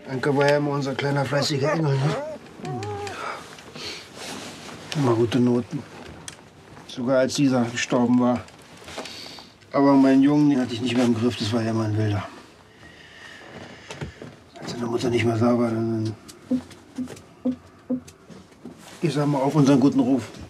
Anke war ja immer unser kleiner fleißiger Engel, ne? Immer gute Noten. Sogar als Lisa gestorben war. Aber meinen Jungen, den hatte ich nicht mehr im Griff, das war ja immer ein Wilder. Als seine Mutter nicht mehr da war, dann... Ich sag mal auf unseren guten Ruf.